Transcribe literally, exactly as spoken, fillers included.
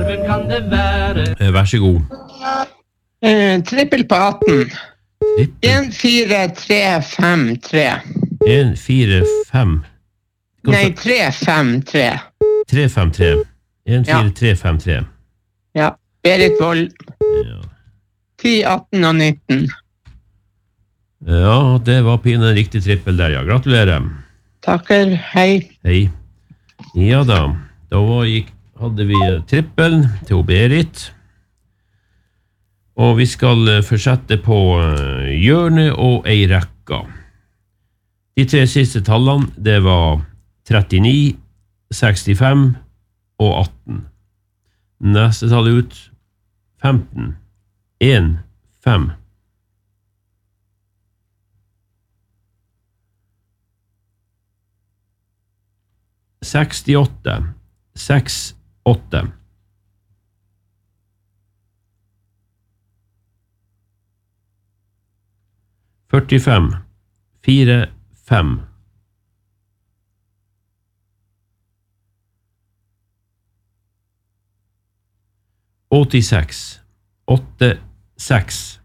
Hvem kan det være? Eh, Vær så god. Eh, trippel på atten. Trippel. en fire tre fem tre. en fire fem. Nei, tre fem tre. tre fem tre. en fire tre fem tre. Ja. Berit Vold. Ja. ti, atten og nitten. Ja, det var pine en riktig trippel der, ja. Gratulerer. Takker, hei. Hei. Ja da, da var, gikk, hadde vi trippel til Berit. Og vi skal eh, fortsette på uh, hjørnet og ei rekka. De tre siste tallene, det var trettini, sekstifem og atten. Neste tall ut, femten, en, fem. sekstiåtte, seks, åtte. førtifem, fire, fem. åttiseks, åtte, seks.